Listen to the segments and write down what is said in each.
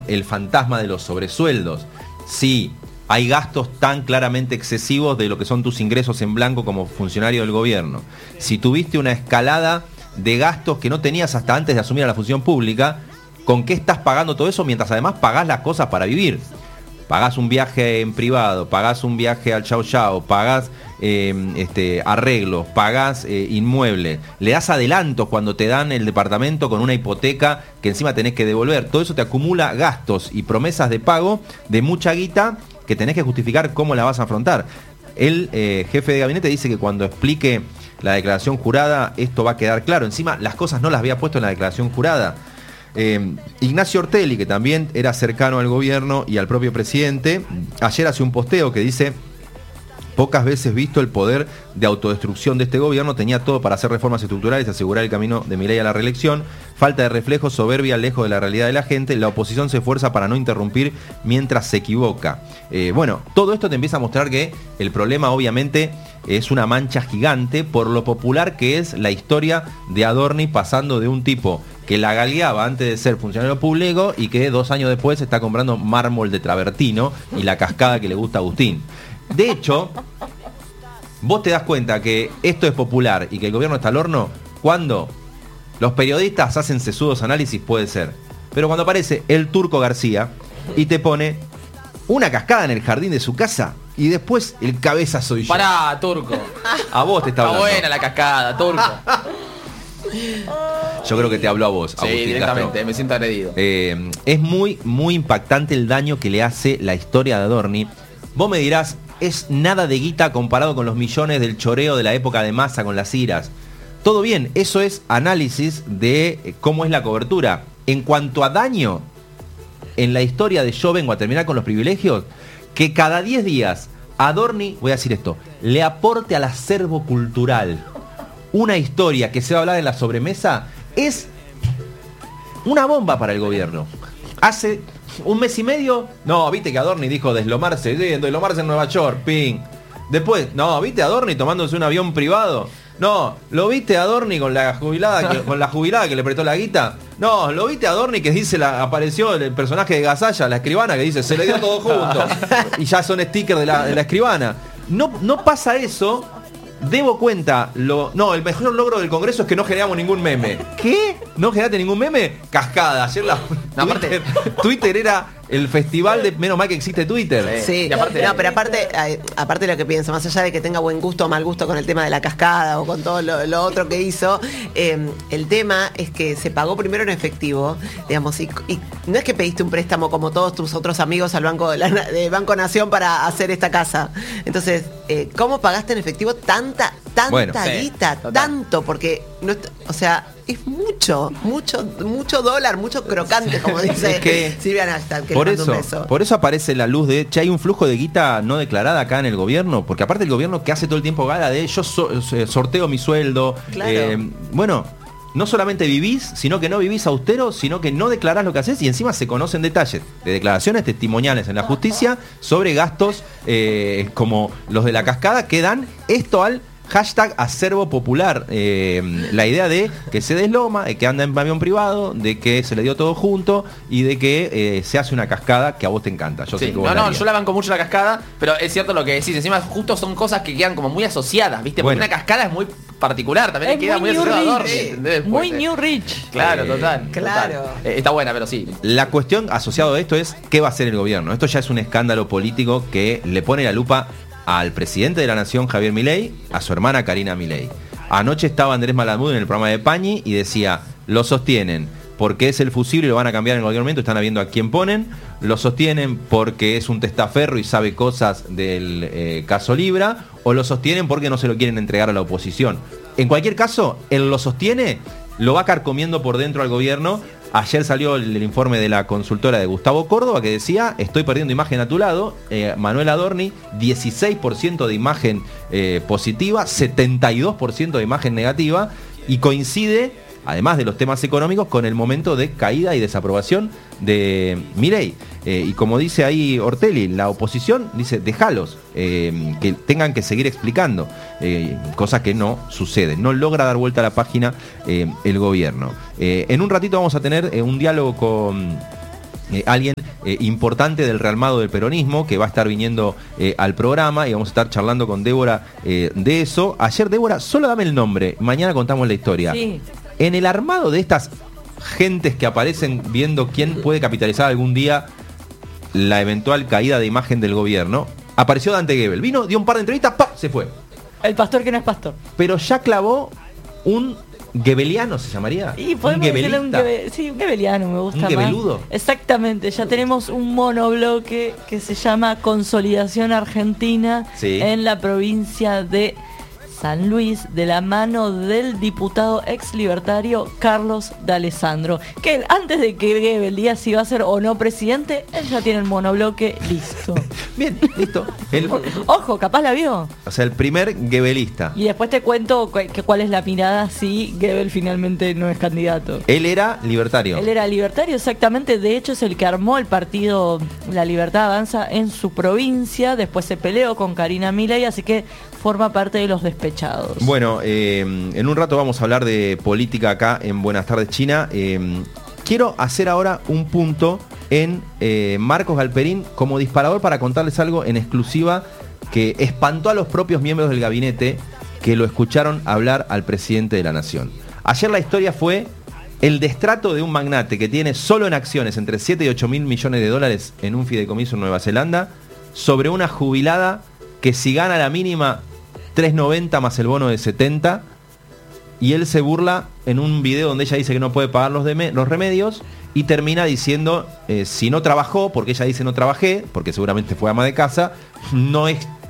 el fantasma de los sobresueldos. Sí, hay gastos tan claramente excesivos de lo que son tus ingresos en blanco como funcionario del gobierno. Si tuviste una escalada de gastos que no tenías hasta antes de asumir a la función pública, ¿con qué estás pagando todo eso mientras además pagás las cosas para vivir? Pagás un viaje en privado, pagás un viaje al Chau Chau, pagás arreglos, pagás inmuebles, le das adelantos cuando te dan el departamento con una hipoteca que encima tenés que devolver. Todo eso te acumula gastos y promesas de pago de mucha guita que tenés que justificar cómo la vas a afrontar. El jefe de gabinete dice que cuando explique la declaración jurada esto va a quedar claro. Encima las cosas no las había puesto en la declaración jurada. Ignacio Ortelli, que también era cercano al gobierno y al propio presidente, ayer hace un posteo que dice: pocas veces visto el poder de autodestrucción de este gobierno, tenía todo para hacer reformas estructurales y asegurar el camino de Milei a la reelección, falta de reflejo, soberbia, lejos de la realidad de la gente, la oposición se esfuerza para no interrumpir mientras se equivoca. Bueno, todo esto te empieza a mostrar que el problema obviamente es una mancha gigante por lo popular que es la historia de Adorni, pasando de un tipo que la galgueaba antes de ser funcionario público y que 2 años después está comprando mármol de travertino y la cascada que le gusta a Agustín. De hecho, vos te das cuenta que esto es popular y que el gobierno está al horno cuando los periodistas hacen sesudos análisis, puede ser. Pero cuando aparece el Turco García y te pone una cascada en el jardín de su casa y después el cabeza soy yo. Pará, Turco. A vos te está hablando. Está buena la cascada, Turco. Yo creo que te habló a vos, Agustín. Sí, directamente, Castro. me siento agredido. Es muy, muy impactante el daño que le hace la historia de Adorni. Vos me dirás, es nada de guita comparado con los millones del choreo de la época de Massa con las iras. Todo bien, eso es análisis de cómo es la cobertura. En cuanto a daño, en la historia de Yo vengo a terminar con los privilegios, que cada 10 días Adorni, voy a decir esto, le aporte al acervo cultural una historia que se va a hablar en la sobremesa, es una bomba para el gobierno. Hace 1 mes y medio, no, viste que Adorni dijo deslomarse en Nueva York, ping. Después, no, viste a Adorni tomándose un avión privado. No, ¿lo viste a Adorni con la jubilada que le prestó la guita? No, ¿lo viste a Adorni que dice apareció el personaje de Gasalla, la escribana, que dice se le dio todo junto? Y ya son stickers de la escribana. No pasa eso. Debo cuenta, el mejor logro del Congreso es que no generamos ningún meme. ¿Qué? ¿No generaste ningún meme? Cascada. Ayer Twitter era el festival de... Menos mal que existe Twitter. Sí, pero aparte lo que pienso, más allá de que tenga buen gusto o mal gusto con el tema de la cascada o con todo lo otro que hizo, el tema es que se pagó primero en efectivo, digamos, y no es que pediste un préstamo como todos tus otros amigos al de Banco Nación para hacer esta casa. Entonces, ¿cómo pagaste en efectivo tanta guita? Total. Tanto, porque no, o sea, es mucho dólar, mucho crocante, como dice Silvia Nastat, que por le mando un beso. Por eso aparece la luz de, che, hay un flujo de guita no declarada acá en el gobierno, porque aparte el gobierno que hace todo el tiempo gala de yo sorteo mi sueldo. Claro. Bueno, no solamente vivís, sino que no vivís austero, sino que no declarás lo que haces y encima se conocen detalles de declaraciones testimoniales en la justicia sobre gastos como los de la cascada que dan esto al hashtag acervo popular. La idea de que se desloma, de que anda en avión privado, de que se le dio todo junto y de que se hace una cascada que a vos te encanta. Yo sé que vos yo la banco mucho la cascada, pero es cierto lo que decís. Encima justo son cosas que quedan como muy asociadas, ¿viste? Porque una cascada es muy particular, también le queda muy asociada a Adorni. Muy New Rich. Claro, total. Claro. Está buena, pero sí. La cuestión asociada a esto es ¿qué va a hacer el gobierno? Esto ya es un escándalo político que le pone la lupa al presidente de la Nación, Javier Milei, a su hermana Karina Milei. Anoche estaba Andrés Malamud en el programa de Pañi y decía, lo sostienen porque es el fusible y lo van a cambiar en cualquier momento, están viendo a quién ponen, lo sostienen porque es un testaferro y sabe cosas del caso Libra, o lo sostienen porque no se lo quieren entregar a la oposición. En cualquier caso, él lo sostiene, lo va carcomiendo por dentro al gobierno. Ayer salió el informe de la consultora de Gustavo Córdoba que decía, estoy perdiendo imagen a tu lado. Manuel Adorni, 16% de imagen positiva, 72% de imagen negativa, y coincide, además de los temas económicos, con el momento de caída y desaprobación de Milei. Y como dice ahí Ortelli, la oposición dice, déjalos, que tengan que seguir explicando, cosa que no sucede, no logra dar vuelta a la página el gobierno. En un ratito vamos a tener un diálogo con alguien importante del rearmado del peronismo que va a estar viniendo al programa y vamos a estar charlando con Débora de eso. Ayer, Débora, solo dame el nombre, mañana contamos la historia. Sí. En el armado de estas gentes que aparecen viendo quién puede capitalizar algún día la eventual caída de imagen del gobierno, apareció Dante Gebel. Vino, dio un par de entrevistas, ¡pap!, se fue. El pastor que no es pastor. Pero ya clavó un gebeliano, ¿se llamaría? Y podemos decirle un gebeliano, me gusta ¿Un gebeludo? más. Exactamente, ya tenemos un monobloque que se llama Consolidación Argentina, sí, en la provincia de San Luis, de la mano del diputado ex libertario Carlos D'Alessandro, que antes de que Gebel diga si va a ser o no presidente, él ya tiene el monobloque listo. Bien, listo. Ojo, capaz la vio. O sea, el primer gebelista. Y después te cuento cuál es la mirada si Gebel finalmente no es candidato. Él era libertario. Él era libertario, exactamente. De hecho, es el que armó el partido La Libertad Avanza en su provincia. Después se peleó con Karina Milei, así que forma parte de los despechados. Bueno, en un rato vamos a hablar de política acá en Buenas Tardes China. Quiero hacer ahora un punto en Marcos Galperín como disparador para contarles algo en exclusiva que espantó a los propios miembros del gabinete que lo escucharon hablar al presidente de la Nación. Ayer la historia fue el destrato de un magnate que tiene solo en acciones entre 7 y 8 mil millones de dólares en un fideicomiso en Nueva Zelanda sobre una jubilada que si gana la mínima 3.90 más el bono de 70, y él se burla en un video donde ella dice que no puede pagar los remedios y termina diciendo si no trabajó, porque ella dice no trabajé, porque seguramente fue ama de casa, no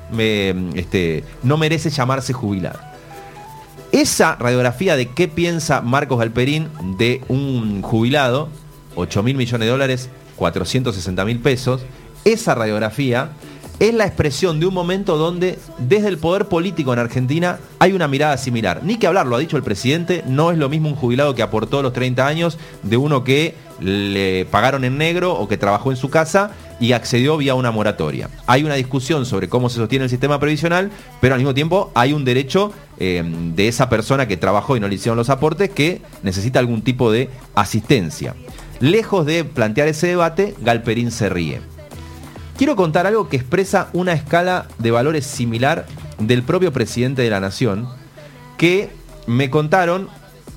merece llamarse jubilada. Esa radiografía de qué piensa Marcos Galperín de un jubilado, 8 mil millones de dólares, 460 mil pesos, esa radiografía es la expresión de un momento donde desde el poder político en Argentina hay una mirada similar. Ni que hablar, lo ha dicho el presidente, no es lo mismo un jubilado que aportó los 30 años de uno que le pagaron en negro o que trabajó en su casa y accedió vía una moratoria. Hay una discusión sobre cómo se sostiene el sistema previsional, pero al mismo tiempo hay un derecho de esa persona que trabajó y no le hicieron los aportes que necesita algún tipo de asistencia. Lejos de plantear ese debate, Galperín se ríe. Quiero contar algo que expresa una escala de valores similar del propio presidente de la Nación, que me contaron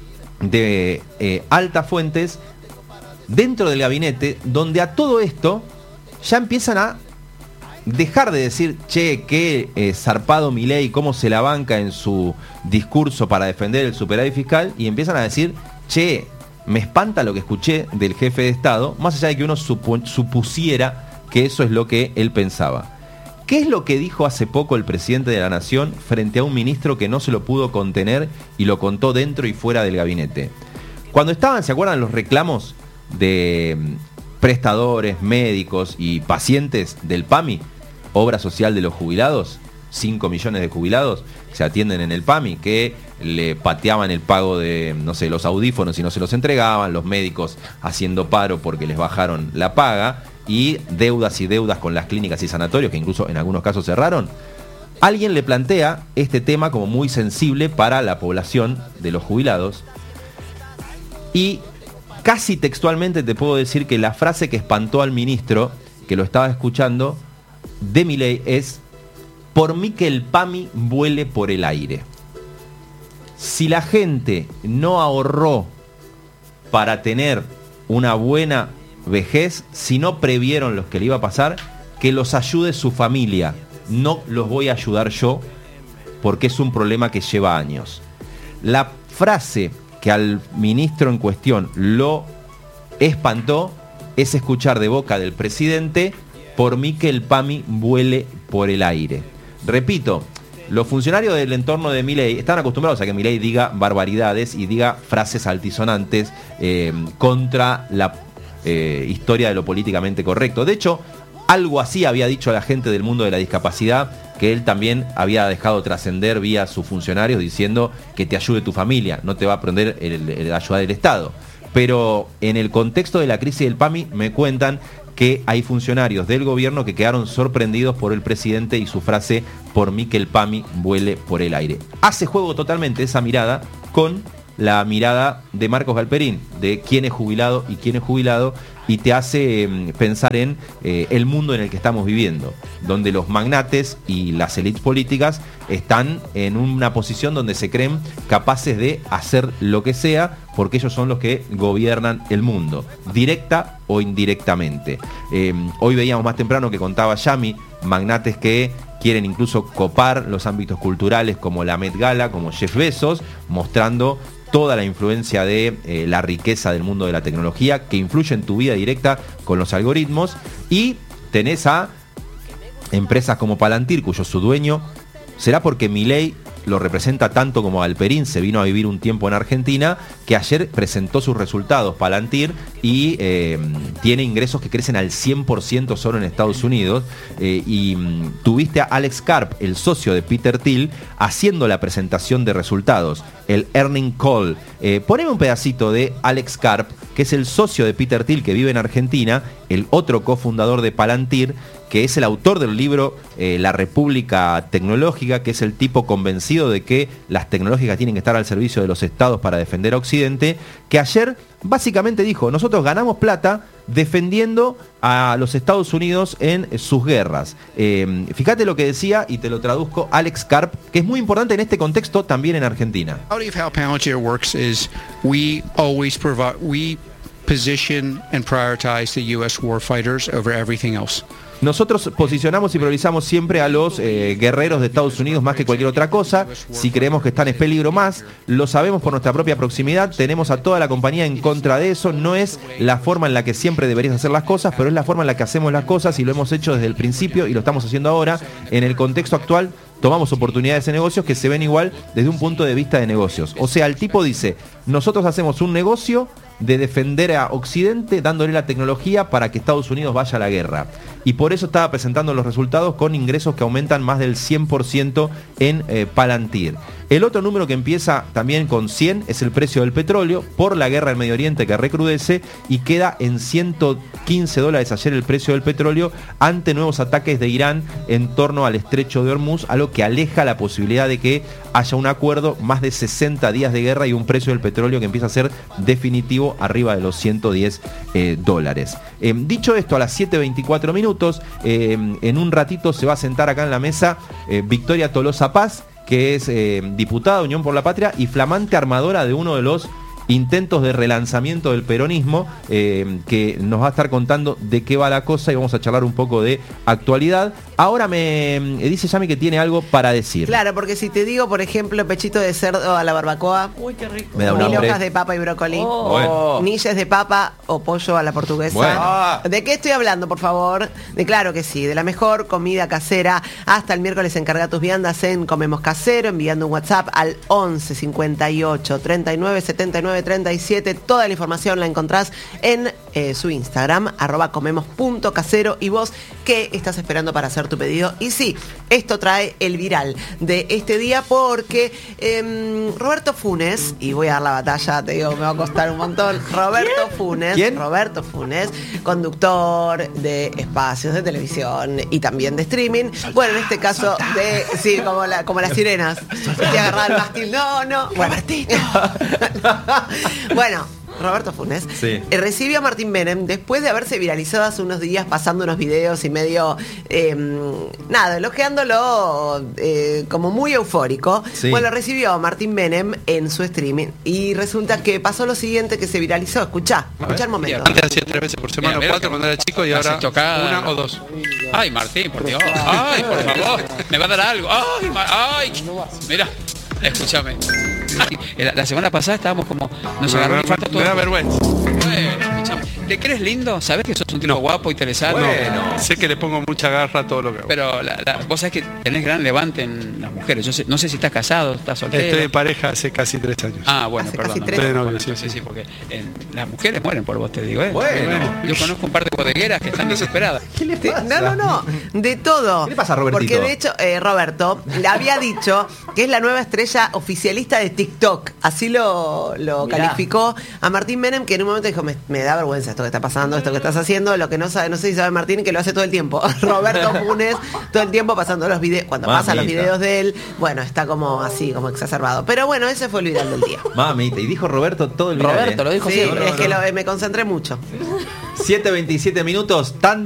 de altas fuentes dentro del gabinete, donde a todo esto ya empiezan a dejar de decir, che, qué zarpado Milei, cómo se la banca en su discurso para defender el superávit fiscal, y empiezan a decir, che, me espanta lo que escuché del jefe de Estado, más allá de que uno supusiera que eso es lo que él pensaba. ¿Qué es lo que dijo hace poco el presidente de la Nación frente a un ministro que no se lo pudo contener y lo contó dentro y fuera del gabinete? Cuando estaban, ¿se acuerdan los reclamos de prestadores, médicos y pacientes del PAMI, obra social de los jubilados? 5 millones de jubilados se atienden en el PAMI, que le pateaban el pago de, no sé, los audífonos y no se los entregaban, los médicos haciendo paro porque les bajaron la paga, y deudas con las clínicas y sanatorios que incluso en algunos casos cerraron. Alguien le plantea este tema como muy sensible para la población de los jubilados, y casi textualmente te puedo decir que la frase que espantó al ministro que lo estaba escuchando de Milei es: por mí que el PAMI vuele por el aire. Si la gente no ahorró para tener una buena vejez, si no previeron los que le iba a pasar, que los ayude su familia. No los voy a ayudar yo, porque es un problema que lleva años. La frase que al ministro en cuestión lo espantó es escuchar de boca del presidente: por mí que el PAMI vuele por el aire. Repito, los funcionarios del entorno de Milei están acostumbrados a que Milei diga barbaridades y diga frases altisonantes contra la historia de lo políticamente correcto. De hecho, algo así había dicho a la gente del mundo de la discapacidad, que él también había dejado trascender vía sus funcionarios diciendo que te ayude tu familia, no te va a prender el ayudar del Estado. Pero en el contexto de la crisis del PAMI me cuentan que hay funcionarios del gobierno que quedaron sorprendidos por el presidente y su frase: por mí que el PAMI vuele por el aire. Hace juego totalmente esa mirada con la mirada de Marcos Galperín, de quién es jubilado y quién es jubilado, y te hace pensar en el mundo en el que estamos viviendo, donde los magnates y las élites políticas están en una posición donde se creen capaces de hacer lo que sea, porque ellos son los que gobiernan el mundo, directa o indirectamente. Hoy veíamos más temprano que contaba Yami, magnates que quieren incluso copar los ámbitos culturales como la Met Gala, como Jeff Bezos, mostrando toda la influencia de la riqueza del mundo de la tecnología que influye en tu vida directa con los algoritmos. Y tenés a empresas como Palantir, cuyo su dueño, será porque Milei lo representa tanto como Galperín, se vino a vivir un tiempo en Argentina, que ayer presentó sus resultados Palantir y tiene ingresos que crecen al 100% solo en Estados Unidos. Tuviste a Alex Karp, el socio de Peter Thiel, haciendo la presentación de resultados, el earning call. Poneme un pedacito de Alex Karp, que es el socio de Peter Thiel que vive en Argentina, el otro cofundador de Palantir, que es el autor del libro La República Tecnológica, que es el tipo convencido de que las tecnológicas tienen que estar al servicio de los estados para defender a Occidente, que ayer básicamente dijo: nosotros ganamos plata defendiendo a los Estados Unidos en sus guerras. Fíjate lo que decía, y te lo traduzco, Alex Karp, que es muy importante en este contexto también en Argentina. How Palantir works is we position and prioritize the U.S. warfighters over everything else. Nosotros posicionamos y priorizamos siempre a los guerreros de Estados Unidos más que cualquier otra cosa. Si creemos que están en peligro más, lo sabemos por nuestra propia proximidad. Tenemos a toda la compañía en contra de eso. No es la forma en la que siempre deberías hacer las cosas, pero es la forma en la que hacemos las cosas, y lo hemos hecho desde el principio y lo estamos haciendo ahora. En el contexto actual tomamos oportunidades de negocios que se ven igual desde un punto de vista de negocios. O sea, el tipo dice: nosotros hacemos un negocio de defender a Occidente dándole la tecnología para que Estados Unidos vaya a la guerra. Y por eso estaba presentando los resultados con ingresos que aumentan más del 100% en Palantir. El otro número que empieza también con 100 es el precio del petróleo por la guerra en Medio Oriente que recrudece, y queda en $115 ayer el precio del petróleo ante nuevos ataques de Irán en torno al estrecho de Hormuz, algo que aleja la posibilidad de que haya un acuerdo, más de 60 días de guerra y un precio del petróleo que empieza a ser definitivo arriba de los $110. Dicho esto, a las 7:24 minutos, en un ratito se va a sentar acá en la mesa Victoria Tolosa Paz, que es diputada de Unión por la Patria y flamante armadora de uno de los intentos de relanzamiento del peronismo, que nos va a estar contando de qué va la cosa, y vamos a charlar un poco de actualidad. Ahora me dice Yami que tiene algo para decir. Claro, porque si te digo, por ejemplo, pechito de cerdo a la barbacoa, Uy, qué rico. Me da un mil hambre. hojas de papa y brócoli, Bueno. nilles de papa o pollo a la portuguesa. Bueno. ¿De qué estoy hablando, por favor? De claro que sí, de la mejor comida casera. Hasta el miércoles encarga tus viandas en Comemos Casero, enviando un WhatsApp al 11 58 39 79 37. Toda la información la encontrás en su Instagram, @comemos.casero. Y vos, ¿qué estás esperando para hacer tu pedido? Y sí, esto trae el viral de este día, porque Roberto Funes, y voy a dar la batalla, te digo, me va a costar un montón. Roberto Funes. ¿Quién? Roberto Funes, conductor de espacios de televisión y también de streaming. Bueno, en este caso sí, como las sirenas. Estoy agarrada al mástil. No. Bueno, Roberto Funes recibió a Martín Menem después de haberse viralizado hace unos días pasando unos videos y medio elogiándolo como muy eufórico. Sí. Bueno, recibió a Martín Menem en su streaming y resulta que pasó lo siguiente, que se viralizó. Escuchá el momento. Antes hacía 3 veces por semana, Mira, 4 cuando era chico, y ahora una o 2. Ay, Martín, por Dios. Ay, por favor. Me va a dar algo. Ay. Mira, escúchame. La semana pasada estábamos como... Nos agarró un infarto todo. Me da vergüenza. Bueno, escúchame. ¿Te crees lindo? ¿Sabés que sos un tipo guapo y interesante? Bueno. Sé que le pongo mucha garra a todo lo que hago. Pero vos sabés que tenés gran levante en las mujeres. Yo no sé si estás casado, estás soltero. Estoy de pareja hace casi 3 años. Ah, bueno, Hace perdón. casi 3. Estoy de novio, Sí, porque las mujeres mueren por vos, te digo. Bueno. Yo conozco un par de bodegueras que están desesperadas. ¿Qué le pasa? No, de todo. ¿Qué le pasa a Robertito? Porque de hecho, Roberto le había dicho que es la nueva estrella oficialista de TikTok. Así lo Mirá. calificó a Martín Menem, que en un momento dijo, me da vergüenza esto esto que está pasando, esto que estás haciendo. Lo que no sé si sabe Martín, que lo hace todo el tiempo. Roberto Funes, todo el tiempo pasando los videos. Cuando pasa los videos de él, bueno, está como así, como exacerbado. Pero bueno, ese fue el viral del día. Mamita, y dijo Roberto todo el viral. Roberto lo dijo Sí, siempre. es que me concentré mucho. 7:27 minutos, tan